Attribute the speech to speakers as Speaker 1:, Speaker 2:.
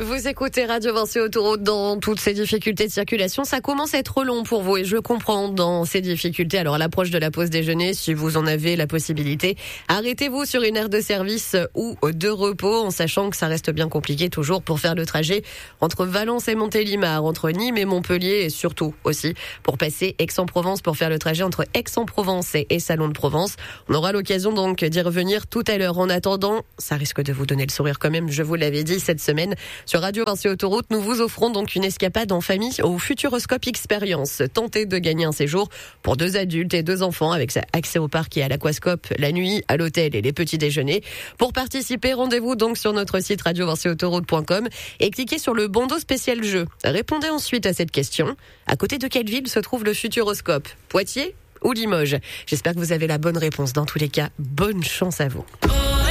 Speaker 1: Vous écoutez Radio Vinci Autoroute dans toutes ces difficultés de circulation. Ça commence à être long pour vous et je comprends dans ces difficultés. Alors à l'approche de la pause déjeuner, si vous en avez la possibilité, arrêtez-vous sur une aire de service ou de repos en sachant que ça reste bien compliqué toujours pour faire le trajet entre Valence et Montélimar, entre Nîmes et Montpellier et surtout aussi pour passer Aix-en-Provence pour faire le trajet entre Aix-en-Provence et Salon de Provence. On aura l'occasion donc d'y revenir tout à l'heure. En attendant, ça risque de vous donner le sourire quand même, je vous l'avais dit cette semaine. Sur Radio Vinci Autoroute, nous vous offrons donc une escapade en famille au Futuroscope Experience. Tentez de gagner un séjour pour 2 adultes et 2 enfants avec accès au parc et à l'aquascope la nuit, à l'hôtel et les petits déjeuners. Pour participer, rendez-vous donc sur notre site radiovinciautoroute.com et cliquez sur le bandeau spécial jeu. Répondez ensuite à cette question. À côté de quelle ville se trouve le Futuroscope ? Poitiers ou Limoges ? J'espère que vous avez la bonne réponse. Dans tous les cas, bonne chance à vous.